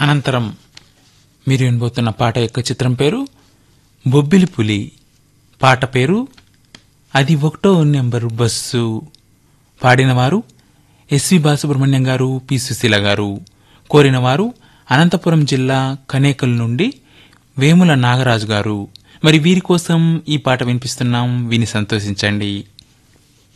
అనంతరం మీరు వినబోతున్న పాట యొక్క చిత్రం పేరు బొబ్బిలి పులి. పాట పేరు అది 1వ నెంబరు బస్సు. పాడినవారు ఎస్వి బాలసుబ్రహ్మణ్యం గారు, పి సుశీల గారు. కోరినవారు అనంతపురం జిల్లా కనేకల్ నుండి వేముల నాగరాజు గారు. మరి వీరి కోసం ఈ పాట వినిపిస్తున్నాం, విని సంతోషించండి.